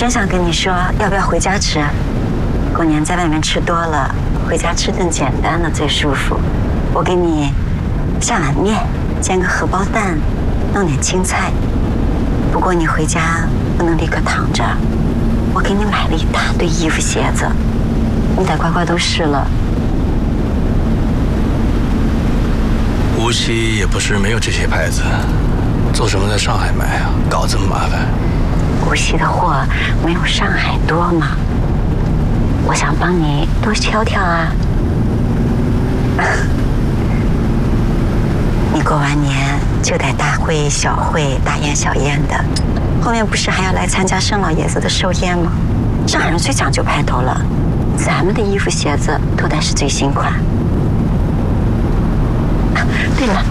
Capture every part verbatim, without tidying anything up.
真想跟你说，要不要回家吃？过年在外面吃多了，回家吃顿简单的最舒服。我给你下碗面，煎个荷包蛋，弄点青菜。不过你回家不能立刻躺着，我给你买了一大堆衣服鞋子，你得乖乖都试了。 无锡也不是没有这些牌子，做什么在上海买啊？搞这么麻烦。 无锡的货没有上海多嘛，我想帮你多挑挑啊。你过完年就得大会小会大宴小宴的，后面不是还要来参加盛老爷子的寿宴吗？上海人最讲究派头了，咱们的衣服鞋子都得是最新款。啊，对了，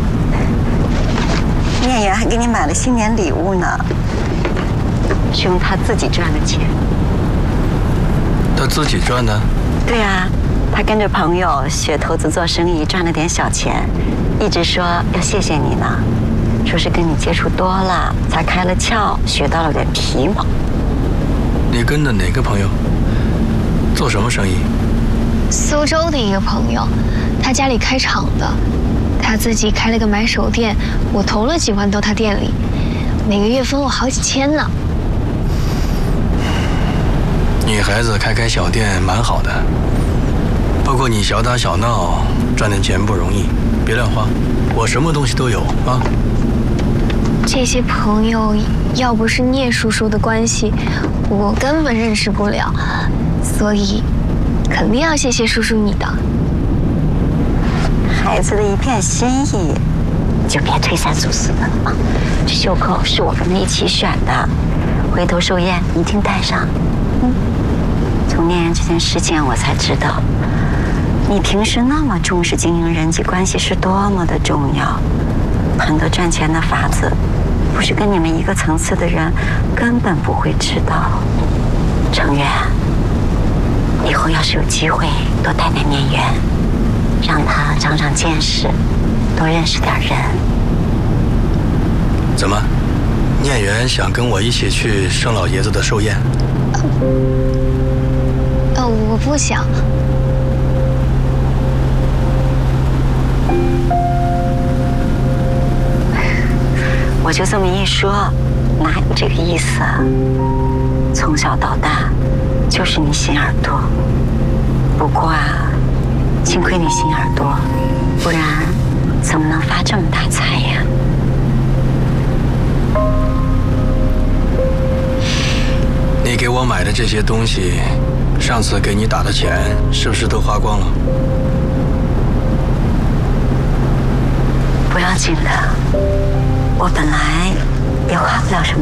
店员还给你买了新年礼物呢，是用他自己赚的钱。 他自己赚的？ 对啊，他跟着朋友学投资做生意，赚了点小钱，一直说要谢谢你呢，说是跟你接触多了，才开了窍，学到了点皮毛。 你跟的哪个朋友？做什么生意？ 苏州的一个朋友，他家里开厂的，他自己开了个买手店，我投了几万到他店里，每个月分我好几千呢。 女孩子开开小店蛮好的，不过你小打小闹赚点钱不容易，别乱花。我什么东西都有啊。 这些朋友要不是聂叔叔的关系，我根本认识不了，所以肯定要谢谢叔叔你的。 孩子的一片心意，就别推三阻四的了啊！这袖扣是我跟他一起选的，回头寿宴一定带上。嗯，从念念这件事情，我才知道，你平时那么重视经营人际关系是多么的重要。很多赚钱的法子，不是跟你们一个层次的人根本不会知道。程远，以后要是有机会，多带带念缘，让他长长见识，多认识点人。 怎么，念缘想跟我一起去盛老爷子的寿宴？ 呃，我不想。 我就这么一说，哪有这个意思啊？从小到大，就是你心眼多。不过啊，幸亏你心眼多，不然怎么能发这么大财呀？ 你给我买的这些东西，上次给你打的钱是不是都花光了？ 不要紧的，我本来也花不了什么。